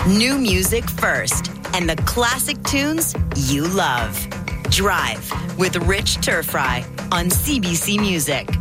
New music first, and the classic tunes you love. Drive with Rich Turfry on CBC Music.